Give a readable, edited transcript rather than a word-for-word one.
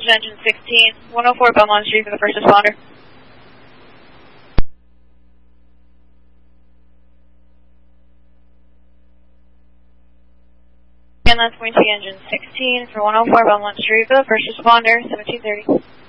is engine 16, 104 Belmont Street for the first responder. And that's going to be engine 16 for 104 Belmont Street for the first responder, 1730.